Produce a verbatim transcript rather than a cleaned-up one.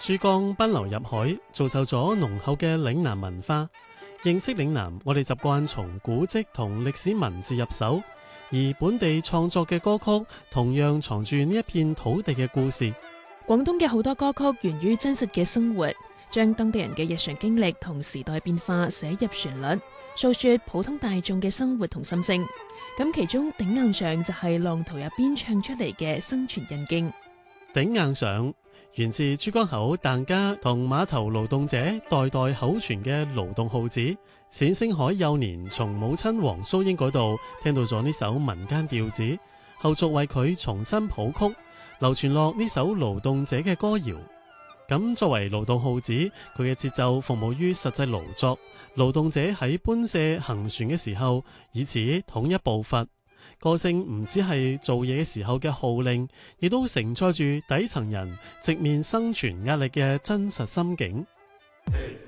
珠江奔流入海，造就咗濃厚嘅嶺南文化。認識嶺南，我哋習慣從古蹟同歷史文字入手，而本地創作嘅歌曲同樣藏住呢一片土地嘅故事。 廣東嘅好多歌曲源於真實嘅生活，將當地人嘅日常經歷同時代變化寫入旋律，訴說普通大眾嘅生活同心聲。咁其中頂硬上就係浪淘入邊唱出嚟嘅生存印經。 頂硬上源自珠江口疍家同碼頭勞動者代代口傳嘅勞動號子。冼星海幼年從母親黃蘇英嗰度聽到咗呢首民間調子，後續為佢重新譜曲，流傳落呢首勞動者嘅歌謠。咁作為勞動號子，佢嘅節奏服務於實際勞作，勞動者喺搬卸行船嘅時候，以此統一步伐。歌聲唔只係做嘢嘅時候嘅號令，亦都承載住底層人直面生存壓力嘅真實心境。